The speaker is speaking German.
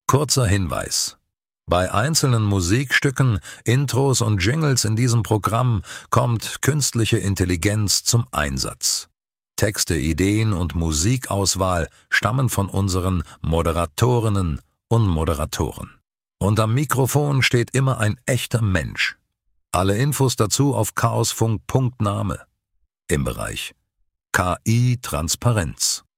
Kurzer Hinweis: Bei einzelnen Musikstücken, Intros und Jingles in diesem Programm kommt künstliche Intelligenz zum Einsatz. Texte, Ideen und Musikauswahl stammen von unseren Moderatorinnen und Moderatoren. Und am Mikrofon steht immer ein echter Mensch. Alle Infos dazu auf chaosfunk.name im Bereich KI Transparenz.